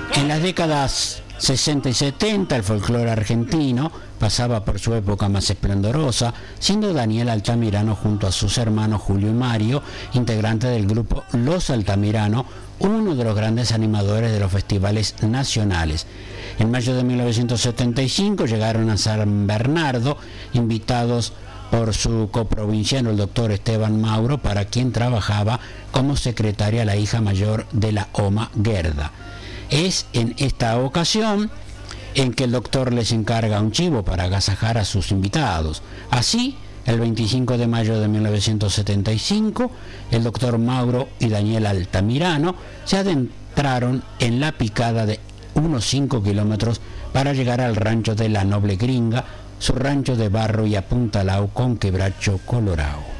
En las décadas 60 y 70 el folclore argentino pasaba por su época más esplendorosa, siendo Daniel Altamirano junto a sus hermanos Julio y Mario, integrantes del grupo Los Altamirano, uno de los grandes animadores de los festivales nacionales. En mayo de 1975 llegaron a San Bernardo, invitados por su coprovinciano, el doctor Esteban Mauro, para quien trabajaba como secretaria la hija mayor de la OMA, Gerda. Es en esta ocasión en que el doctor les encarga un chivo para agasajar a sus invitados. Así, el 25 de mayo de 1975, el doctor Mauro y Daniel Altamirano se adentraron en la picada de unos 5 kilómetros para llegar al rancho de la Noble Gringa, su rancho de barro y apuntalado con quebracho colorado.